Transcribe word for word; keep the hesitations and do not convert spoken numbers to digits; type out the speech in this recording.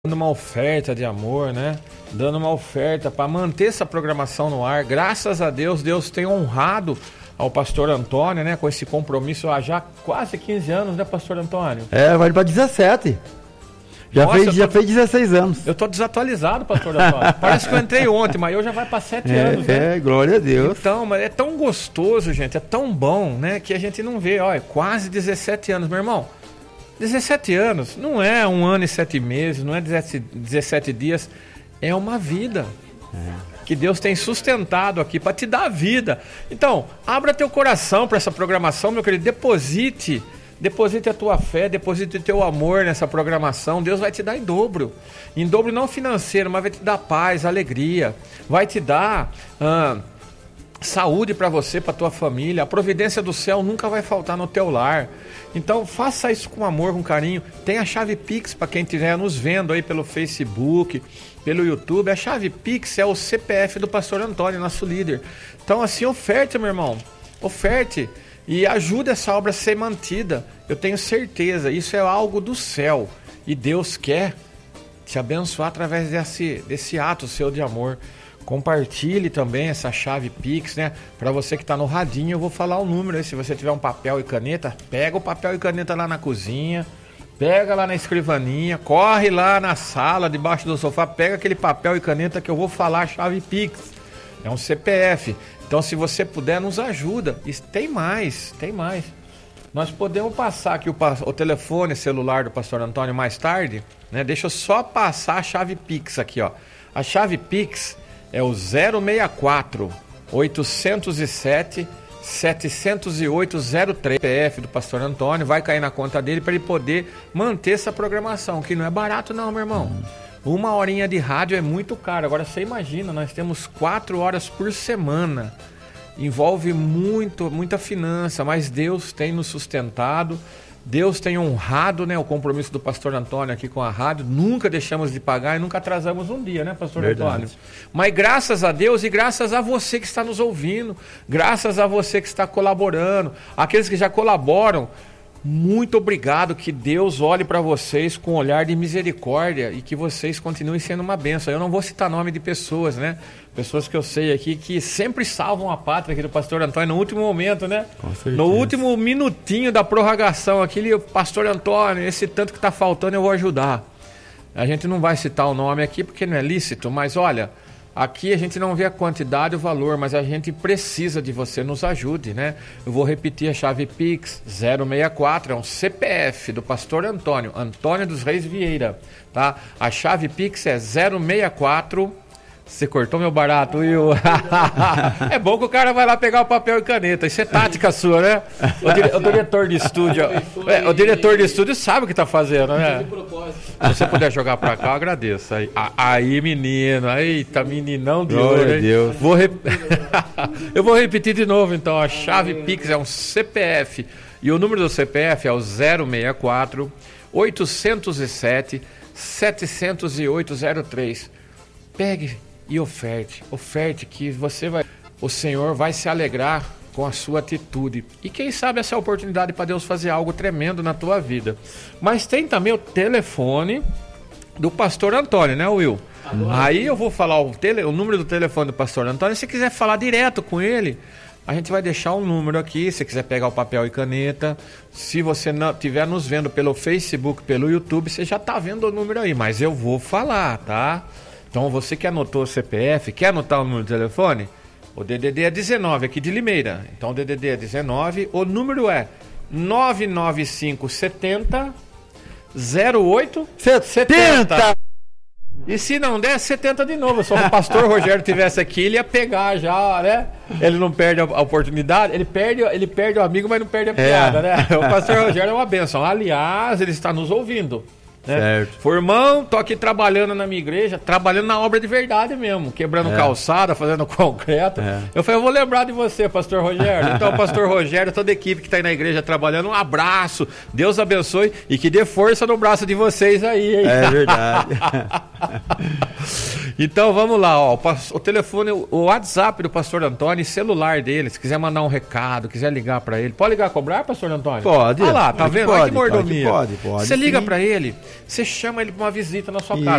dando uma oferta de amor, né? Dando uma oferta para manter essa programação no ar. Graças a Deus, Deus tem honrado ao pastor Antônio, né? Com esse compromisso há já quase quinze anos, né, pastor Antônio? É, vai para dezessete. Já, Nossa, fez, tô, já fez dezesseis anos. Eu tô desatualizado, pastor Antônio. Parece que eu entrei ontem, mas eu já vai para sete é, anos, né? É, glória a Deus. Então, mas é tão gostoso, gente, é tão bom, né? Que a gente não vê, olha, quase dezessete anos, meu irmão. dezessete anos, não é um ano e sete meses, não é dezessete dias, é uma vida é. que Deus tem sustentado aqui para te dar a vida. Então, abra teu coração para essa programação, meu querido, deposite, deposite a tua fé, deposite o teu amor nessa programação. Deus vai te dar em dobro, em dobro não financeiro, mas vai te dar paz, alegria, vai te dar... Ah, saúde para você, para tua família. A providência do céu nunca vai faltar no teu lar. Então faça isso com amor, com carinho. Tem a chave Pix para quem estiver nos vendo aí pelo Facebook, pelo YouTube. A chave Pix é o C P F do pastor Antônio, nosso líder. Então assim, oferte, meu irmão, oferte e ajude essa obra a ser mantida. Eu tenho certeza, isso é algo do céu e Deus quer te abençoar através desse, desse ato seu de amor. Compartilhe também essa chave Pix, né? Para você que está no radinho, eu vou falar o número aí. Se você tiver um papel e caneta, pega o papel e caneta lá na cozinha, pega lá na escrivaninha, corre lá na sala, debaixo do sofá, pega aquele papel e caneta que eu vou falar a chave Pix. É um C P F. Então, se você puder, nos ajuda. E tem mais, tem mais. Nós podemos passar aqui o, o telefone celular do pastor Antônio mais tarde, né? Deixa eu só passar a chave Pix aqui, ó. A chave Pix é o zero seis quatro, oito zero sete, sete zero oito zero três, C P F do pastor Antônio, vai cair na conta dele para ele poder manter essa programação, que não é barato não, meu irmão. Uma horinha de rádio é muito caro. Agora você imagina, nós temos quatro horas por semana. Envolve muito, muita finança, mas Deus tem nos sustentado. Deus tem honrado, né, o compromisso do pastor Antônio aqui com a rádio. Nunca deixamos de pagar e nunca atrasamos um dia, né, pastor Verdade. Antônio? Mas graças a Deus e graças a você que está nos ouvindo, graças a você que está colaborando, aqueles que já colaboram, muito obrigado, que Deus olhe para vocês com um olhar de misericórdia e que vocês continuem sendo uma bênção. Eu não vou citar nome de pessoas, né? Pessoas que eu sei aqui que sempre salvam a pátria aqui do pastor Antônio no último momento, né? No último minutinho da prorrogação, aquele pastor Antônio, esse tanto que está faltando eu vou ajudar. A gente não vai citar o nome aqui porque não é lícito, mas olha, aqui a gente não vê a quantidade e o valor, mas a gente precisa de você, nos ajude, né? Eu vou repetir a chave Pix, zero seis quatro, é um C P F do pastor Antônio, Antônio dos Reis Vieira, tá? A chave Pix é zero seis quatro... Você cortou meu barato, Will. É bom que o cara vai lá pegar o papel e caneta. Isso é tática sua, né? O, dire... o diretor de estúdio. É, o diretor de estúdio sabe o que tá fazendo, né? Se você puder jogar pra cá, eu agradeço. Aí, aí menino. Eita, meninão de ouro, hein? Deus. Vou rep... Eu vou repetir de novo, então. A chave Pix é um C P F. E o número do C P F é o zero seis quatro, oito zero sete, sete zero oito zero três. Pegue e oferte, oferte que você vai, o Senhor vai se alegrar com a sua atitude. E quem sabe essa é a oportunidade para Deus fazer algo tremendo na tua vida. Mas tem também o telefone do pastor Antônio, né, Will? Agora, aí eu vou falar o, tele, o número do telefone do pastor Antônio. Se quiser falar direto com ele, a gente vai deixar um número aqui. Se quiser pegar o papel e caneta, se você não estiver nos vendo pelo Facebook, pelo YouTube, você já está vendo o número aí, mas eu vou falar, tá? Então, você que anotou o C P F, quer anotar o número do telefone? O D D D é dezenove, aqui de Limeira. Então, o D D D é dezenove. O número é nove nove cinco setenta zero oito setenta. E se não der, setenta de novo. Só se o pastor Rogério estivesse aqui, ele ia pegar já, né? Ele não perde a oportunidade, ele perde, ele perde o amigo, mas não perde a piada, é. né? O pastor Rogério é uma bênção. Aliás, ele está nos ouvindo. Né? Certo. Foi, irmão, tô aqui trabalhando na minha igreja, trabalhando na obra de verdade mesmo, quebrando é. calçada, fazendo concreto. É. Eu falei, eu vou lembrar de você, pastor Rogério. Então, pastor Rogério, toda a equipe que está aí na igreja trabalhando, um abraço, Deus abençoe e que dê força no braço de vocês aí, hein? É verdade. Então vamos lá, ó, o telefone, o WhatsApp do pastor Antônio, celular dele, se quiser mandar um recado, quiser ligar para ele, pode ligar a cobrar, pastor Antônio? Pode. Olha lá, tá vendo? Pode, Olha que mordomia. Pode, pode, pode. Você liga para ele, você chama ele para uma visita na sua casa.